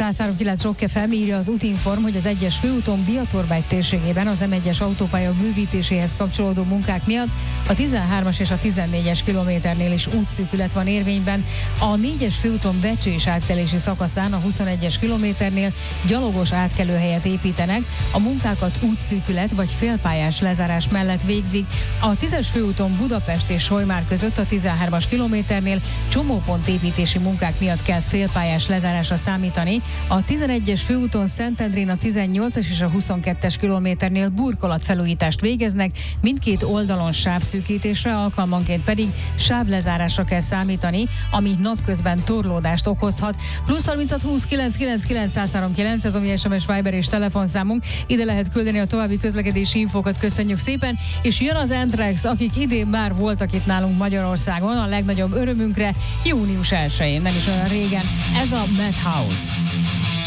103.9 Rock FM, írja az Útinform, hogy az 1-es főúton Biatorbágy térségében az M1-es autópálya bővítéséhez kapcsolódó munkák miatt a 13-as és a 14-es kilométernél is útszűkület van érvényben. A 4-es főúton Becsés átkelési szakaszán a 21-es kilométernél gyalogos átkelőhelyet építenek, a munkákat útszűkület vagy félpályás lezárás mellett végzik. A 10-es főúton Budapest és Solymár között a 13-as kilométernél csomópontépítési munkák miatt kell félpályás lezárásra számítani. A 11-es főúton Szentendrén a 18-es és a 22-es kilométernél burkolatfelújítást végeznek, mindkét oldalon sávszűkítésre, alkalmanként pedig sávlezárásra kell számítani, ami napközben torlódást okozhat. Plusz 36 20 999 103.9, ez a mi SMS, Viber és telefonszámunk. Ide lehet küldeni a további közlekedési infókat, köszönjük szépen, és jön az Anthrax, akik idén már voltak itt nálunk Magyarországon, a legnagyobb örömünkre, június 1-én, nem is olyan régen. Ez a Madhouse.